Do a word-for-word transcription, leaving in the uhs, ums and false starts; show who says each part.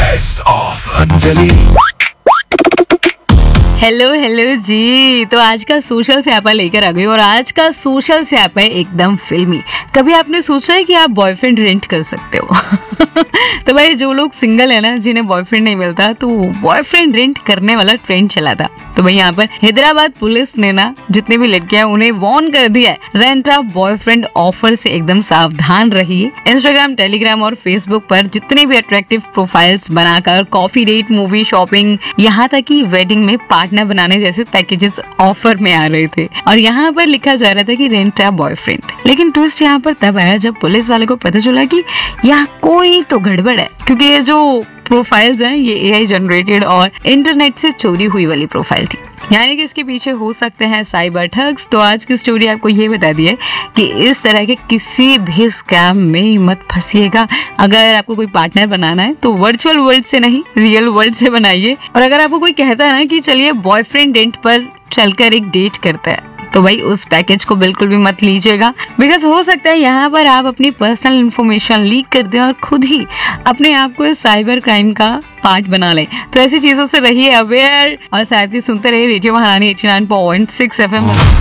Speaker 1: Best of Anjali.
Speaker 2: Hello hello जी। तो आज का सोशल स्यापा लेकर आ गई और आज का सोशल स्यापा है एकदम फिल्मी। कभी आपने सोचा है कि आप बॉयफ्रेंड रेंट कर सकते हो? तो भाई जो लोग सिंगल है ना, जिन्हें बॉयफ्रेंड नहीं मिलता, तो बॉयफ्रेंड रेंट करने वाला ट्रेंड चला था। तो भाई यहाँ पर हैदराबाद पुलिस ने ना जितने भी लड़कियां उन्हें वार्न कर दिया है, रेंट अ बॉयफ्रेंड ऑफर से एकदम सावधान रहिए। इंस्टाग्राम, टेलीग्राम और फेसबुक पर जितने भी अट्रैक्टिव प्रोफाइल्स बनाकर कॉफी डेट, मूवी, शॉपिंग, यहाँ तक कि वेडिंग में पार्टनर बनाने जैसे पैकेजेस ऑफर में आ रहे थे और यहाँ पर लिखा जा रहा था कि रेंट अ बॉयफ्रेंड। लेकिन ट्विस्ट यहाँ पर तब आया जब पुलिस वाले को पता चला कि यहाँ कोई तो गड़बड़ है, क्योंकि ये जो प्रोफाइल्स हैं ये एआई जनरेटेड और इंटरनेट से चोरी हुई वाली प्रोफाइल थी। यानी कि इसके पीछे हो सकते हैं साइबर ठग्स। तो आज की स्टोरी आपको ये बता दी है कि इस तरह के किसी भी स्कैम में मत फंसिएगा। अगर आपको कोई पार्टनर बनाना है तो वर्चुअल वर्ल्ड से नहीं, रियल वर्ल्ड से बनाइए। और अगर आपको कोई कहता है ना कि चलिए बॉयफ्रेंड डेट पर चलकर एक डेट करता है, तो भाई उस पैकेज को बिल्कुल भी मत लीजिएगा। बिकॉज हो सकता है यहाँ पर आप अपनी पर्सनल इंफॉर्मेशन लीक कर दें और खुद ही अपने आप को साइबर क्राइम का पार्ट बना लें। तो ऐसी चीजों से रहिए अवेयर और साथ ही सुनते रहिए रेडियो महारानी eighty nine point six F M.